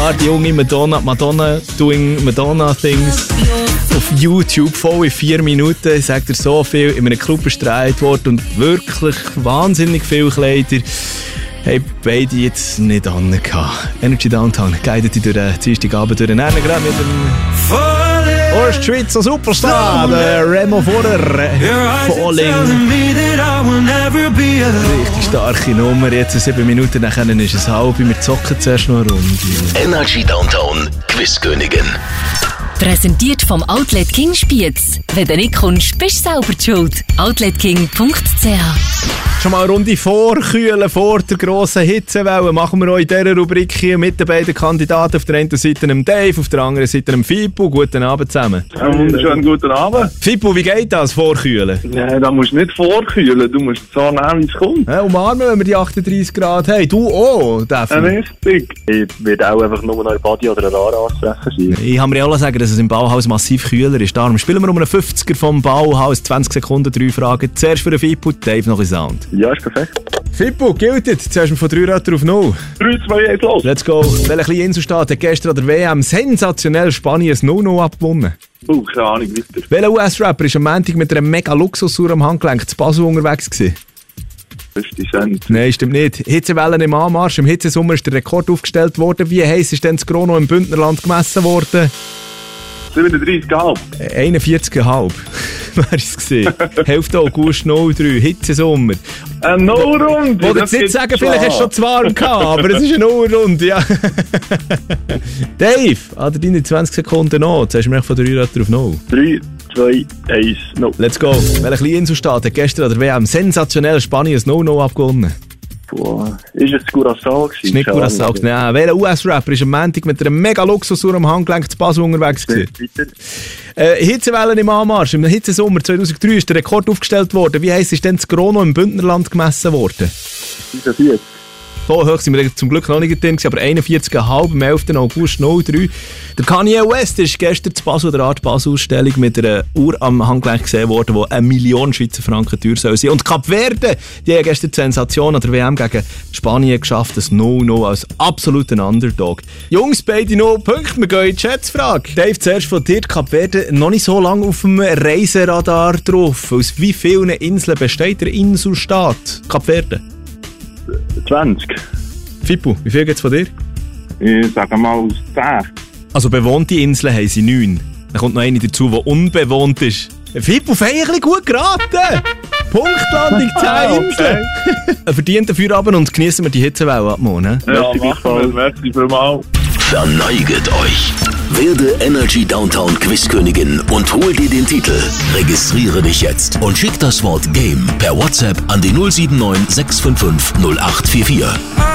Star, die junge Madonna doing Madonna Things. Auf YouTube voll in 4 Minuten sagt er so viel in einem Club bestrahlt worden und wirklich wahnsinnig viele Kleider haben beide jetzt nicht an. Energy Downtown guidet durch den Dienstagabend durch den Erne, gerade mit dem Ostschweizer Superstar, der Remo Vorer, Falling. Richtig starke Nummer, jetzt 7 Minuten, dann ist es halb, wir zocken zuerst noch eine Runde. Energy Downtown, Quizkönigin. Präsentiert vom Outlet King Spiez. Wenn du nicht kommst, bist du selber die schuld. outletking.ch. Schon mal eine Runde vorkühlen vor der grossen Hitzewelle. Machen wir auch in dieser Rubrik hier mit den beiden Kandidaten. Auf der einen Seite dem Dave, auf der anderen Seite dem Fippo. Guten Abend zusammen. Wunderschönen guten Abend. Fippo, wie geht das, vorkühlen? Nein, da musst du nicht vorkühlen. Du musst so nehmen, wie es kommt. Ja, umarmen, wenn wir die 38 Grad haben. Du auch, Daphne. Richtig. Ich werde auch einfach nur noch ein Body oder ein Rara treffen sein. Ich kann mir auch sagen, dass es im Bauhaus massiv kühler ist. Darum spielen wir um einen 50er vom Bauhaus. 20 Sekunden, 3 Fragen. Zuerst für den Fippo, Dave noch in Sound. Ja, ist perfekt. Fippo, giltet. Zuerst mal von 3 Rötter auf 0. 3, 2, 1, los. Let's go. Welcher kleine Inselstaat hat gestern an der WM sensationell Spanien ein 0-0 abgewonnen? Keine Ahnung, weiter. Welcher US-Rapper ist am Montag mit einer mega Luxusuhr am Handgelenk zu Basel unterwegs gewesen? 50 Cent. Nein, stimmt nicht. Hitzewellen im Anmarsch. Im Hitzesommer ist der Rekord aufgestellt worden. Wie heiß ist denn das Chrono im Bündnerland gemessen worden? 37,5. 41,5. Wer ist es gewesen? Hälfte August 03, Hitzesommer. Eine No-Runde. Ich wollte jetzt nicht sagen, vielleicht hast du schon zu warm gehabt, aber es ist eine No-Runde, ja. Dave, hat deine 20 Sekunden noch. Jetzt hast du mich von 3 Rötter auf 0. 3, 2, 1, 0. Let's go. Welcher kleine Inselstaat hat gestern an der WM sensationell Spanien ein 0-0 abgewonnen? Boah, ist es Curaçao gewesen? Das ist nicht Curaçao. Nein, welcher US-Rapper ist am Montag mit einer mega Luxusuhr am Handgelenk zu Basel unterwegs gewesen? Hitzewellen im Anmarsch. Im Hitzesommer 2003 ist der Rekord aufgestellt worden. Wie heisst ist denn das Chrono im Bündnerland gemessen worden? 45. So hoch sind wir zum Glück noch nicht drin, aber 41,5 am 11. August 03. Der Kanye West ist gestern zu Basel, der Art Basel-Ausstellung, mit einer Uhr am Handgelenk gesehen worden, die 1 Million Schweizer Franken teuer soll sein. Und Kap Verde, die haben gestern die Sensation an der WM gegen Spanien geschafft, das 0-0 als absoluten Underdog. Jungs, beide 0 Punkte, wir gehen in die Schätzfrage. Dave, zuerst von dir, Kap Verde, noch nicht so lange auf dem Reiseradar drauf. Aus wie vielen Inseln besteht der Inselstaat Kap Verde? 20. Fippo, wie viel gibt es von dir? Ich sage mal 10. Also bewohnte Inseln haben sie 9. Dann kommt noch eine dazu, die unbewohnt ist. Fippo, fein ein bisschen gut geraten! Punktlandung 10 Inseln! Ein verdienter Feierabend und genießen wir die Hitzewelle ab morgen. Ja, machen wir. Merci vielmals. Verneiget euch. Werde Energy Downtown Quizkönigin und hol dir den Titel. Registriere dich jetzt und schick das Wort Game per WhatsApp an die 079 655 0844.